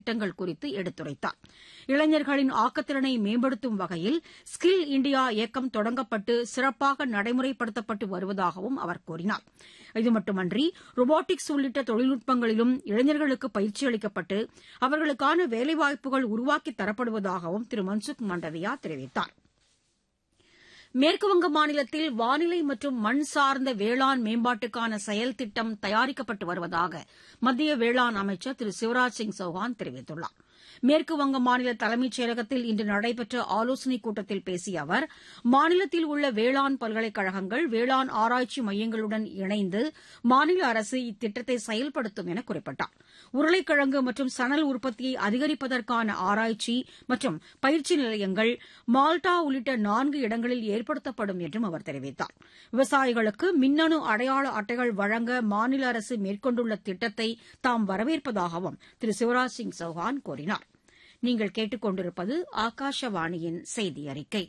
திட்டங்கள் குறித்து எடுத்துரைத்தார். இளைஞர்களின் ஆக்கத்திறனை மேம்படுத்தும் வகையில் ஸ்கில் இண்டியா இயக்கம் தொடங்கப்பட்டு சிறப்பாக நடைமுறைப்படுத்தப்பட்டு வருவதாகவும் அவர் கூறினார். இதுமட்டுமன்றி ரோபோட்டிக்ஸ் உள்ளிட்ட தொழில்நுட்பங்களிலும் இளைஞர்களுக்கு பயிற்சி அளிக்கப்பட்டு அவர்களுக்கான வேலைவாய்ப்புகள் உருவாக்கித் தரப்படுவதாகவும் திரு மன்சுக் மாண்டவியா தெரிவித்தார். மேற்குவங்க மாநிலத்தில் வானிலை மற்றும் மண் சார்ந்த வேளாண் மேம்பாட்டுக்கான செயல் திட்டம் தயாரிக்கப்பட்டு வருவதாக மத்திய வேளாண் அமைச்சர் திரு சிவராஜ் சிங் சௌஹான் தெரிவித்துள்ளார். மேற்குவங்க மாநில தலைமைச் செயலகத்தில் இன்று நடைபெற்ற ஆலோசனைக் கூட்டத்தில் பேசிய அவர், மாநிலத்தில் உள்ள வேளாண் பல்கலைக்கழகங்கள், வேளாண் ஆராய்ச்சி மையங்களுடன் இணைந்து மாநில அரசு இத்திட்டத்தை செயல்படுத்தும் என குறிப்பிட்டார். உருளைக்கிழங்கு மற்றும் சணல் உற்பத்தியை அதிகரிப்பதற்கான ஆராய்ச்சி மற்றும் பயிற்சி நிலையங்கள் மால்டா உள்ளிட்ட 4 இடங்களில் ஏற்படுத்தப்படும் என்றும் அவர் தெரிவித்தார். விவசாயிகளுக்கு மின்னணு அடையாள அட்டைகள் வழங்க மாநில அரசு மேற்கொண்டுள்ள திட்டத்தை தாம் வரவேற்பதாகவும் திரு சிவராஜ் சிங் சௌஹான் கூறினார். நீங்கள் கேட்டுக் கொண்டிருப்பது ஆகாஷவாணியின் செய்தி அறிக்கை.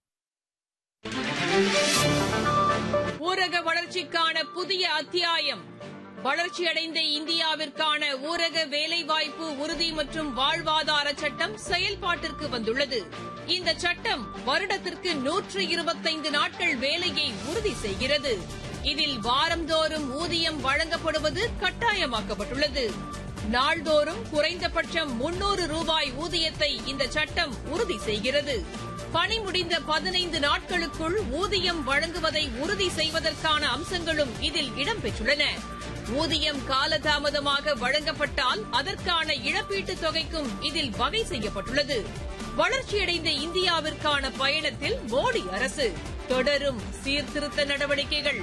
ஊரக வளர்ச்சிக்கான புதிய அத்தியாயம். வளர்ச்சியடைந்த இந்தியாவிற்கான ஊரக வேலைவாய்ப்பு உறுதி மற்றும் வாழ்வாதார சட்டம் செயல்பாட்டிற்கு வந்துள்ளது. இந்த சட்டம் வருடத்திற்கு 125 நாட்கள் வேலையை உறுதி செய்கிறது. இதில் வாரந்தோறும் ஊதியம் வழங்கப்படுவது கட்டாயமாக்கப்பட்டுள்ளது. நாள்தோறும் குறைந்தபட்சம் 300 ரூபாய் ஊதியத்தை இந்த சட்டம் உறுதி செய்கிறது. பணி முடிந்த 15 நாட்களுக்குள் ஊதியம் வழங்குவதை உறுதி செய்வதற்கான அம்சங்களும் இதில் இடம்பெற்றுள்ளன. ஊதியம் காலதாமதமாக வழங்கப்பட்டால் அதற்கான இழப்பீட்டுத் தொகைக்கும் இதில் வகை செய்யப்பட்டுள்ளது. வளர்ச்சியடைந்த இந்தியாவிற்கான பயணத்தில் மோடி அரசு தொடரும் சீர்திருத்த நடவடிக்கைகள்.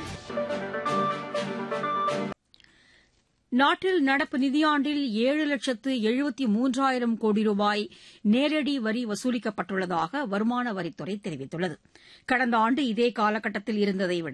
நாட்டில் நடப்பு நிதியாண்டில் 7,73,000 கோடி ரூபாய் நேரடி வரி வசூலிக்கப்பட்டுள்ளதாக வருமான வரித்துறை தெரிவித்துள்ளது. கடந்த ஆண்டு இதே காலகட்டத்தில் இருந்ததை விட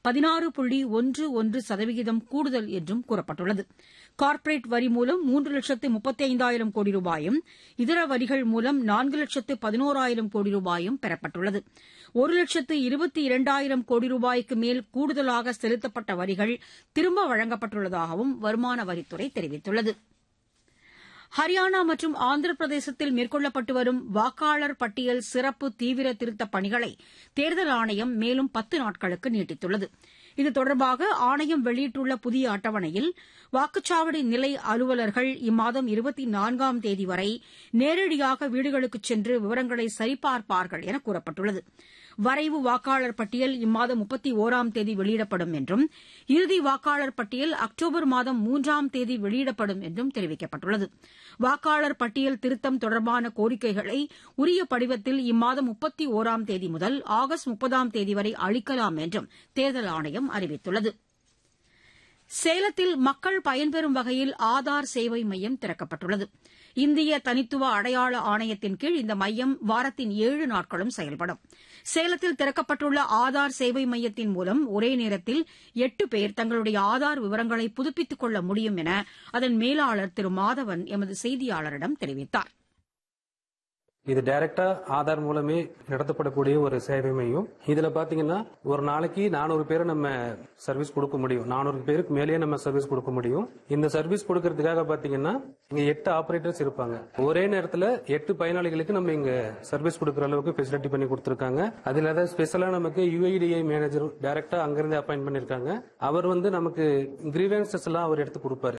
16.11% கூடுதல் என்றும் கூறப்பட்டுள்ளது. கார்ப்பரேட் வரி மூலம் 3,35,000 கோடி ரூபாயும், இதர வரிகள் மூலம் 4,11,000 கோடி ரூபாயும் பெறப்பட்டுள்ளது. 1,22,000 கோடி ரூபாய்க்கு மேல் கூடுதலாக செலுத்தப்பட்ட வரிகள் திரும்ப வழங்கப்பட்டுள்ளதாகவும் வருமான வரித்துறை தெரிவித்துள்ளது. ஹரியானா மற்றும் ஆந்திர பிரதேசத்தில் மேற்கொள்ளப்பட்டு வரும் வாக்காளர் பட்டியல் சிறப்பு தீவிர திருத்தப் பணிகளை தேர்தல் ஆணையம் மேலும் 10 நாட்களுக்கு நீட்டித்துள்ளது. இது தொடர்பாக ஆணையம் வெளியிட்டுள்ள புதிய அட்டவணையில் வாக்குச்சாவடி நிலை அலுவலர்கள் இம்மாதம் 24ஆம் தேதி வரை நேரடியாக வீடுகளுக்குச் சென்று விவரங்களை சரிபார்ப்பார்கள் என கூறப்பட்டுள்ளது. வரைவு வாக்காளர் பட்டியல் இம்மாதம் 31ஆம் தேதி வெளியிடப்படும் என்றும், இறுதி வாக்காளர் பட்டியல் அக்டோபர் மாதம் 3ஆம் தேதி வெளியிடப்படும் என்றும் தெரிவிக்கப்பட்டுள்ளது. வாக்காளர் பட்டியல் திருத்தம் தொடர்பான கோரிக்கைகளை உரிய படிவத்தில் இம்மாதம் 31ஆம் தேதி முதல் ஆகஸ்ட் 30ஆம் தேதி வரை அளிக்கலாம் என்றும் தேர்தல் ஆணையம் அறிவித்துள்ளது. சேலத்தில் மக்கள் பயன்பெறும் வகையில் ஆதார் சேவை மையம் திறக்கப்பட்டுள்ளது. இந்திய தனித்துவ அடையாள ஆணையத்தின் கீழ் இந்த மையம் வாரத்தின் 7 நாட்களும் செயல்படும். சேலத்தில் திறக்கப்பட்டுள்ள ஆதார் சேவை மையத்தின் மூலம் ஒரே நேரத்தில் 8 பேர் தங்களுடைய ஆதார் விவரங்களை புதுப்பித்துக் கொள்ள முடியும் என அதன் மேலாளர் திரு மாதவன் எமது செய்தியாளரிடம் தெரிவித்தார். இது டைரக்டா ஆதார் மூலமே நடத்தப்படக்கூடிய ஒரு சேவை மையம். இதுல பாத்தீங்கன்னா ஒரு நாளைக்கு 400 பேரை நம்ம சர்வீஸ் கொடுக்க முடியும். 400 பேருக்கு மேலேயே நம்ம சர்வீஸ் கொடுக்க முடியும். இந்த சர்வீஸ் கொடுக்கறதுக்காக பாத்தீங்கன்னா இங்க 8 ஆபரேட்டர்ஸ் இருப்பாங்க. ஒரே நேரத்துல 8 பயனாளிகளுக்கு நம்ம இங்க சர்வீஸ் கொடுக்கற அளவுக்கு ஃபெசிலிட்டி பண்ணி கொடுத்திருக்காங்க. அதுல ஏதாவது ஸ்பெஷலா நமக்கு UIDAI மேனேஜர் டைரக்டா அங்கிருந்து அப்பாயிண்ட் பண்ணிருக்காங்க. அவர் நமக்கு கிரீவன்சஸ் எல்லாம் அவர் எடுத்து கொடுப்பாரு.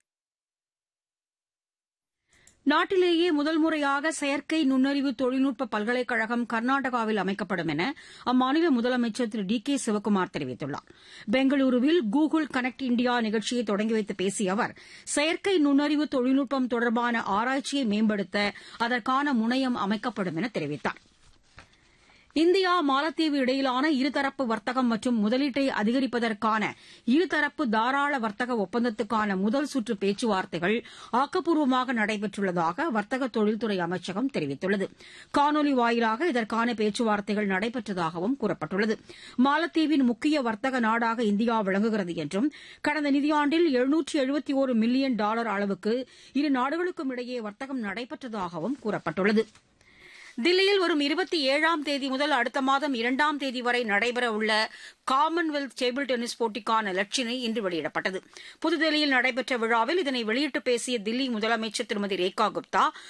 நாட்டிலேயே முதல் முறையாக செயற்கை நுண்ணறிவு தொழில்நுட்ப பல்கலைக்கழகம் கர்நாடகாவில் அமைக்கப்படும் என அம்மாநில முதலமைச்சர் திரு DK சிவக்குமார் தெரிவித்துள்ளார். பெங்களூருவில் கூகுள் கனெக்ட் இண்டியா நிகழ்ச்சியை தொடங்கி வைத்து பேசிய அவர், செயற்கை நுண்ணறிவு தொழில்நுட்பம் தொடர்பான ஆராய்ச்சியை மேம்படுத்த அதற்கான முனையம் அமைக்கப்படும் என தெரிவித்தார். இந்தியா மாலத்தீவு இடையிலான இருதரப்பு வர்த்தகம் மற்றும் முதலீட்டை அதிகரிப்பதற்கான இருதரப்பு தாராள வர்த்தக ஒப்பந்தத்துக்கான முதல் சுற்று பேச்சுவார்த்தைகள் ஆக்கப்பூர்வமாக நடைபெற்றுள்ளதாக வர்த்தக தொழில்துறை அமைச்சகம் தெரிவித்துள்ளது. காணொலி வாயிலாக இதற்கான பேச்சுவார்த்தைகள் நடைபெற்றதாகவும் கூறப்பட்டுள்ளது. மாலத்தீவின் முக்கிய வர்த்தக நாடாக இந்தியா விளங்குகிறது என்றும், கடந்த நிதியாண்டில் $771 மில்லியன் அளவுக்கு இரு நாடுகளுக்கும் இடையே வர்த்தகம் நடைபெற்றதாகவும் கூறப்பட்டுள்ளது. தில்லியில் வரும் 27ஆம் தேதி முதல் அடுத்த மாதம் 2ஆம் தேதி வரை நடைபெறவுள்ள காமன்வெல்த் டேபிள் டென்னிஸ் போட்டிக்கான இலச்சினை இன்று வெளியிடப்பட்டது. புதுதில்லியில் நடைபெற்ற விழாவில் இதனை வெளியிட்டு பேசிய தில்லி முதலமைச்சர் திருமதி ரேகா குப்தா,